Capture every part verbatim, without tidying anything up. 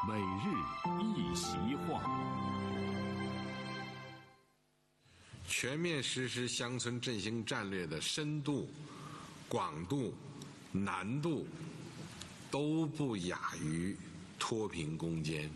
每日一席话。 全面实施乡村振兴战略的深度、广度、难度都不亚于脱贫攻坚。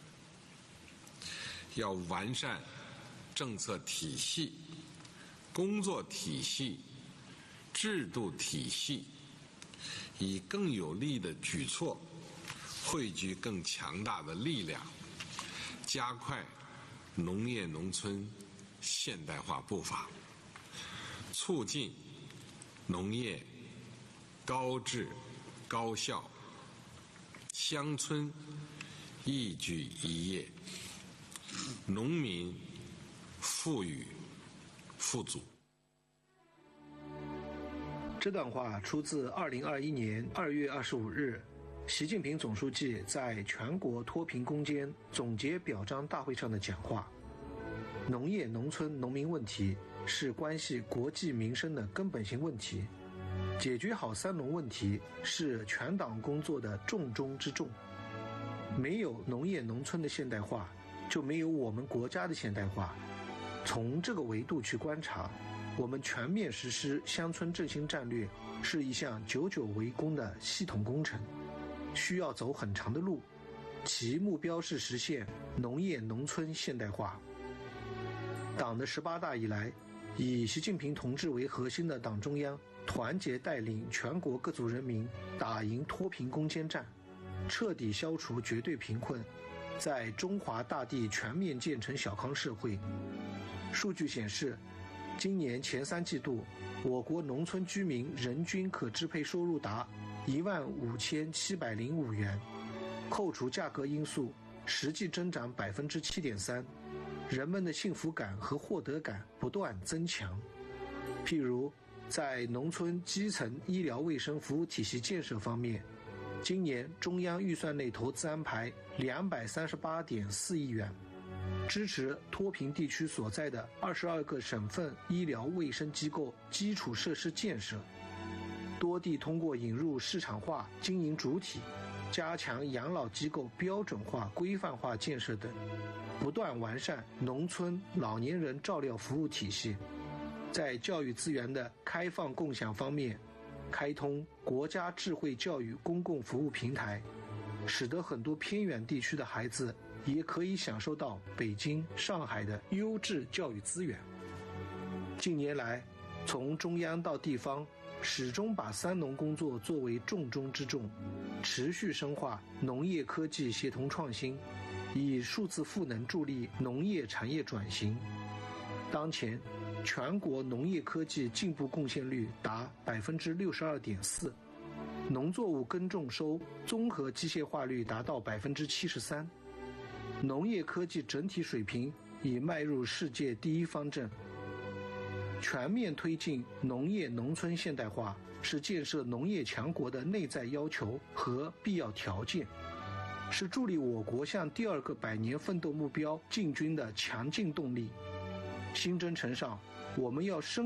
要完善政策体系、工作体系、制度体系，以更有力的举措汇聚更强大的力量，加快农业农村现代化步伐，促进农业高质高效，乡村一举一业，农民富裕富足。 这段话出自二零二一年二月二十五日习近平总书记在全国脱贫攻坚总结表彰大会上的讲话。农业农村农民问题是关系国计民生的根本性问题，解决好三农问题是全党工作的重中之重。没有农业农村的现代化，就没有我们国家的现代化。从这个维度去观察，我们全面实施乡村振兴战略是一项久久为功的系统工程，需要走很长的路，其目标是实现农业农村现代化。党的十八大以来，以习近平同志为核心的党中央团结带领全国各族人民打赢脱贫攻坚战，彻底消除绝对贫困，在中华大地全面建成小康社会。数据显示，今年前三季度，我国农村居民人均可支配收入达一万五千七百零五元，扣除价格因素，实际增长百分之七点三。人们的幸福感和获得感不断增强。譬如，在农村基层医疗卫生服务体系建设方面，今年中央预算内投资安排两百三十八点四亿元，支持脱贫地区所在的二十二个省份医疗卫生机构基础设施建设。多地通过引入市场化经营主体，加强养老机构标准化规范化建设等，不断完善农村老年人照料服务体系。在教育资源的开放共享方面，开通国家智慧教育公共服务平台，使得很多偏远地区的孩子也可以享受到北京、上海的优质教育资源。近年来，从中央到地方，始终把三农工作作为重中之重，持续深化农业科技协同创新，以数字赋能助力农业产业转型。当前，全国农业科技进步贡献率达百分之六十二点四，农作物耕种收综合机械化率达到百分之七十三，农业科技整体水平已迈入世界第一方阵。全面推进农业农村现代化是建设农业强国的内在要求和必要条件，是助力我国向第二个百年奋斗目标进军的强劲动力。新征程上，我们要深